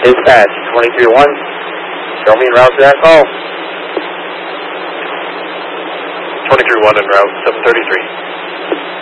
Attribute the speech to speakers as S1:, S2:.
S1: Dispatch, 23-1. Show me en route to that call.
S2: 23-1 en route, 733.